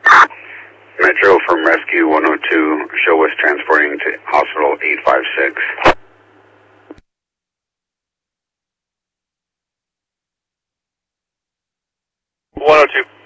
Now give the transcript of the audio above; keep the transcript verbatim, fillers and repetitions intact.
Metro from Rescue one oh two, show us transporting to Hospital eight five six. one oh two.